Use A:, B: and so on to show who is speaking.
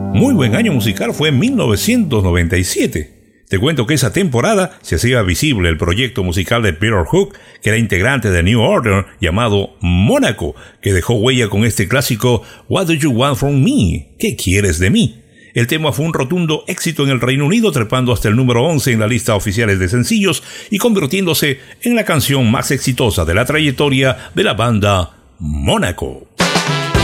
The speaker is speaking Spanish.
A: Muy buen año musical fue 1997. Te cuento que esa temporada se hacía visible el proyecto musical de Peter Hook, que era integrante de New Order, llamado Mónaco, que dejó huella con este clásico What Do You Want From Me? ¿Qué quieres de mí? El tema fue un rotundo éxito en el Reino Unido, trepando hasta el número 11 en la lista oficiales de sencillos y convirtiéndose en la canción más exitosa de la trayectoria de la banda Mónaco.